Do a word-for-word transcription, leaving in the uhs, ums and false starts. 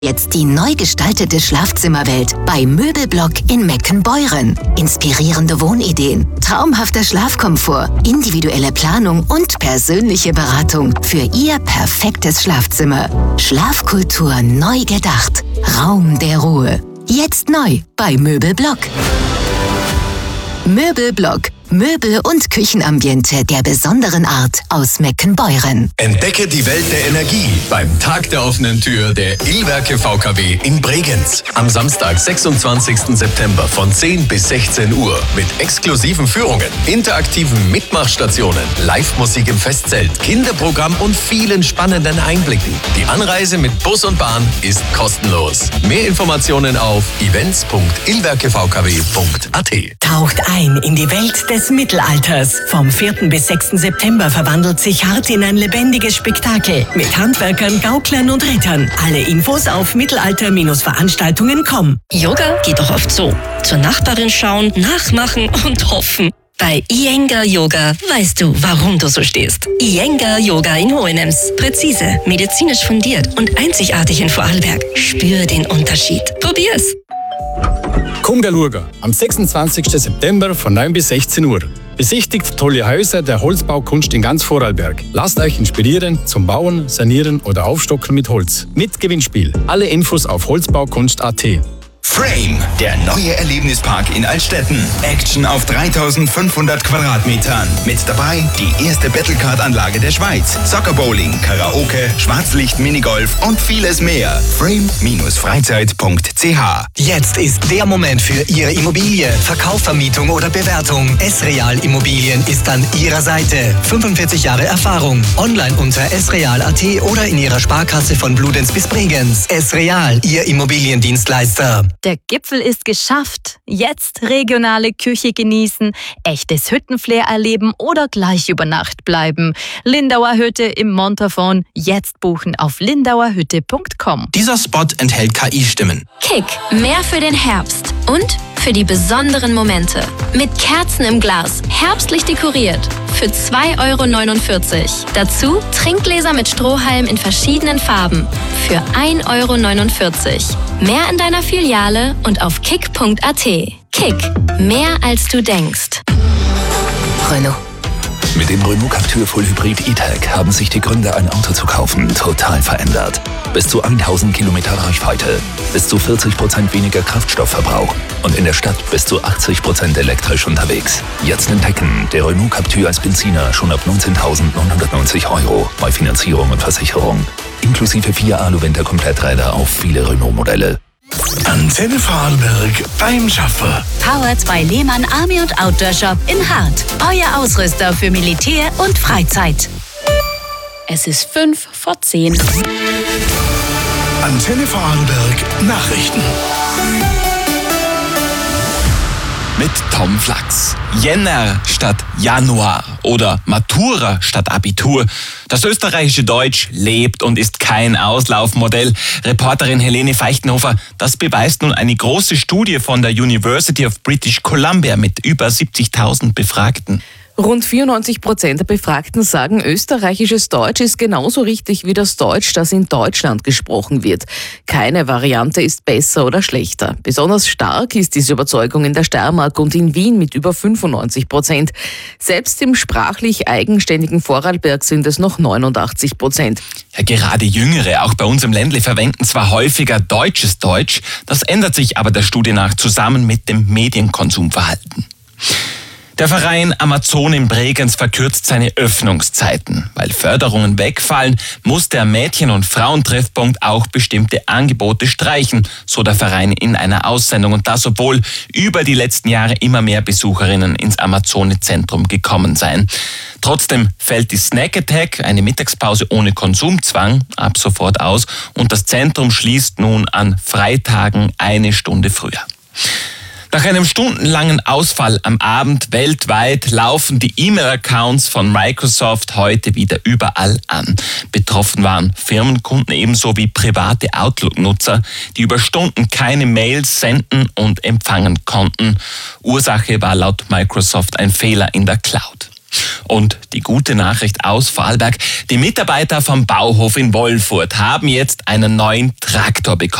Jetzt die neu gestaltete Schlafzimmerwelt bei Möbelblock in Meckenbeuren. Inspirierende Wohnideen, traumhafter Schlafkomfort, individuelle Planung und persönliche Beratung für Ihr perfektes Schlafzimmer. Schlafkultur neu gedacht. Raum der Ruhe. Jetzt neu bei Möbelblock. Möbelblock. Möbel- und Küchenambiente der besonderen Art aus Meckenbeuren. Entdecke die Welt der Energie beim Tag der offenen Tür der Illwerke V K W in Bregenz. Am Samstag, sechsundzwanzigsten September von zehn bis sechzehn Uhr mit exklusiven Führungen, interaktiven Mitmachstationen, Live-Musik im Festzelt, Kinderprogramm und vielen spannenden Einblicken. Die Anreise mit Bus und Bahn ist kostenlos. Mehr Informationen auf events punkt illwerkevkw punkt at. Taucht ein in die Welt des Mittelalters. Vom vierten bis sechsten September verwandelt sich Hart in ein lebendiges Spektakel mit Handwerkern, Gauklern und Rittern. Alle Infos auf mittelalter Veranstaltungen punkt com. Yoga geht doch oft so. Zur Nachbarin schauen, nachmachen und hoffen. Bei Iyengar Yoga weißt du, warum du so stehst. Iyengar Yoga in Hohenems. Präzise, medizinisch fundiert und einzigartig in Vorarlberg. Spür den Unterschied. Probier's. Komm der Lurger am sechsundzwanzigsten September von neun bis sechzehn Uhr. Besichtigt tolle Häuser der Holzbaukunst in ganz Vorarlberg. Lasst euch inspirieren zum Bauen, Sanieren oder Aufstocken mit Holz. Mit Gewinnspiel. Alle Infos auf holzbaukunst punkt at. Frame, der neue Erlebnispark in Altstetten. Action auf dreitausendfünfhundert Quadratmetern. Mit dabei die erste Battlecard-Anlage der Schweiz. Soccer-Bowling, Karaoke, Schwarzlicht, Minigolf und vieles mehr. frame Freizeit punkt c h. Jetzt ist der Moment für Ihre Immobilie. Verkauf, Vermietung oder Bewertung. S-Real Immobilien ist an Ihrer Seite. fünfundvierzig Jahre Erfahrung. Online unter s real punkt at oder in Ihrer Sparkasse von Bludenz bis Bregenz. S-Real, Ihr Immobiliendienstleister. Der Gipfel ist geschafft. Jetzt regionale Küche genießen, echtes Hüttenflair erleben oder gleich über Nacht bleiben. Lindauer Hütte im Montafon. Jetzt buchen auf lindauer hütte punkt com. Dieser Spot enthält K I-Stimmen. Kick, mehr für den Herbst und für die besonderen Momente. Mit Kerzen im Glas, herbstlich dekoriert. Für zwei Euro neunundvierzig. Dazu Trinkgläser mit Strohhalm in verschiedenen Farben. Für ein Euro neunundvierzig. Mehr in deiner Filiale und auf kick punkt at. Kick, mehr als du denkst. Renault. Mit dem Renault Captur Full Hybrid E-Tech haben sich die Gründe, ein Auto zu kaufen, total verändert. Bis zu tausend Kilometer Reichweite, bis zu vierzig Prozent weniger Kraftstoffverbrauch und in der Stadt bis zu achtzig Prozent elektrisch unterwegs. Jetzt entdecken, der Renault Captur als Benziner schon ab neunzehntausendneunhundertneunzig Euro bei Finanzierung und Versicherung. Inklusive vier Alu-Winter-Kompletträder auf viele Renault-Modelle. Antenne Vorarlberg beim Schaffer. Powered bei Lehmann Army und Outdoor Shop in Hart. Euer Ausrüster für Militär und Freizeit. Es ist fünf vor zehn. Antenne Vorarlberg Nachrichten. Mit Tom Flachs. Jänner statt Januar oder Matura statt Abitur. Das österreichische Deutsch lebt und ist kein Auslaufmodell. Reporterin Helene Feichtenhofer, das beweist nun eine große Studie von der University of British Columbia mit über siebzigtausend Befragten. Rund vierundneunzig Prozent der Befragten sagen, österreichisches Deutsch ist genauso richtig wie das Deutsch, das in Deutschland gesprochen wird. Keine Variante ist besser oder schlechter. Besonders stark ist diese Überzeugung in der Steiermark und in Wien mit über fünfundneunzig Prozent. Selbst im sprachlich eigenständigen Vorarlberg sind es noch neunundachtzig Prozent. Ja, gerade Jüngere, auch bei uns im Ländle, verwenden zwar häufiger deutsches Deutsch, das ändert sich aber der Studie nach zusammen mit dem Medienkonsumverhalten. Der Verein Amazon in Bregenz verkürzt seine Öffnungszeiten. Weil Förderungen wegfallen, muss der Mädchen- und Frauentreffpunkt auch bestimmte Angebote streichen, so der Verein in einer Aussendung. Und das, obwohl über die letzten Jahre immer mehr Besucherinnen ins Amazone-Zentrum gekommen seien. Trotzdem fällt die Snack Attack, eine Mittagspause ohne Konsumzwang, ab sofort aus. Und das Zentrum schließt nun an Freitagen eine Stunde früher. Nach einem stundenlangen Ausfall am Abend weltweit laufen die E-Mail-Accounts von Microsoft heute wieder überall an. Betroffen waren Firmenkunden ebenso wie private Outlook-Nutzer, die über Stunden keine Mails senden und empfangen konnten. Ursache war laut Microsoft ein Fehler in der Cloud. Und die gute Nachricht aus Vorarlberg: Die Mitarbeiter vom Bauhof in Wolfurt haben jetzt einen neuen Traktor bekommen.